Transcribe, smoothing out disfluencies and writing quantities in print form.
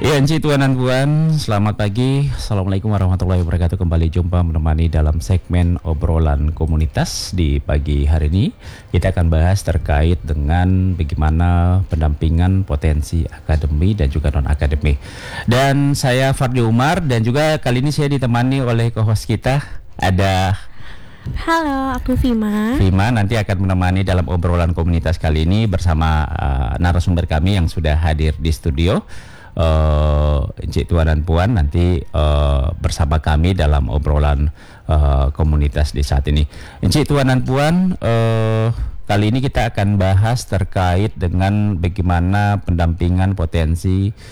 Ya, Encik Tuan dan Puan, selamat pagi. Assalamualaikum warahmatullahi wabarakatuh. Kembali jumpa menemani dalam segmen obrolan komunitas di pagi hari ini. Kita akan bahas terkait dengan bagaimana pendampingan potensi akademi dan juga non-akademi. Dan saya Fardi Umar, dan juga kali ini saya ditemani oleh co-host kita. Ada Halo, aku Vima. Vima nanti akan menemani dalam obrolan komunitas kali ini bersama narasumber kami yang sudah hadir di studio. Encik Tuan dan Puan nanti bersama kami dalam obrolan komunitas di saat ini. Encik Tuan dan Puan, kali ini kita akan bahas terkait dengan bagaimana pendampingan potensi